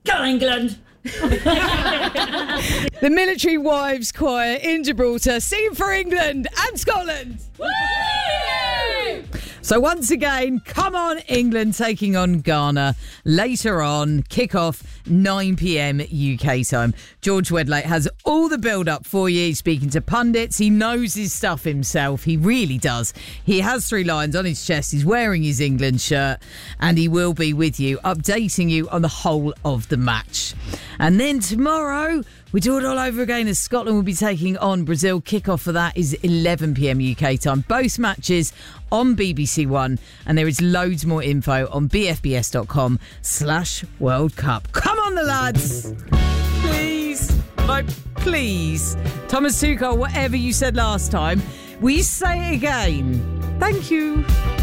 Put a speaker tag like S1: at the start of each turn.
S1: Go England!
S2: The Military Wives Choir in Gibraltar singing for England and Scotland. Woo! So once again, come on England taking on Ghana later on, kick-off 9 p.m. UK time. George Wedlake has all the build-up for you. He's speaking to pundits. He knows his stuff himself. He really does. He has 3 lions on his chest. He's wearing his England shirt and he will be with you, updating you on the whole of the match. And then tomorrow, we do it all over again as Scotland will be taking on Brazil. Kickoff for that is 11 p.m. UK time. Both matches on BBC One. And there is loads more info on bfbs.com/World Cup. Come on, the lads. Please. Like, please. Thomas Tuchel, whatever you said last time, will you say it again? Thank you.